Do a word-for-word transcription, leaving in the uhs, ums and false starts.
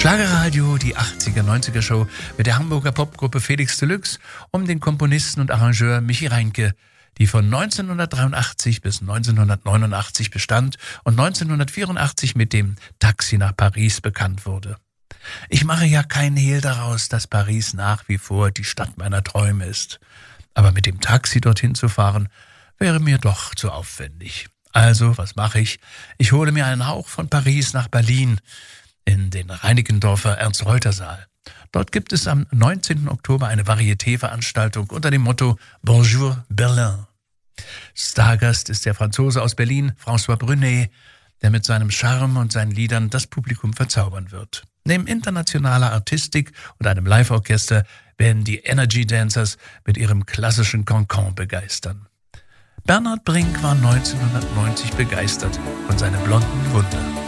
Schlagerradio, die achtziger, neunziger Show mit der Hamburger Popgruppe Felix Deluxe um den Komponisten und Arrangeur Michi Reincke, die von neunzehnhundertdreiundachtzig bis neunzehnhundertneunundachtzig bestand und neunzehnhundertvierundachtzig mit dem Taxi nach Paris bekannt wurde. Ich mache ja keinen Hehl daraus, dass Paris nach wie vor die Stadt meiner Träume ist. Aber mit dem Taxi dorthin zu fahren, wäre mir doch zu aufwendig. Also, was mache ich? Ich hole mir einen Hauch von Paris nach Berlin in den Reinickendorfer Ernst-Reuter-Saal. Dort gibt es am neunzehnten Oktober eine Varieté-Veranstaltung unter dem Motto Bonjour Berlin. Stargast ist der Franzose aus Berlin, François Brunet, der mit seinem Charme und seinen Liedern das Publikum verzaubern wird. Neben internationaler Artistik und einem Live-Orchester werden die Energy Dancers mit ihrem klassischen Cancan begeistern. Bernhard Brink war neunzehnhundertneunzig begeistert von seinem blonden Wunder.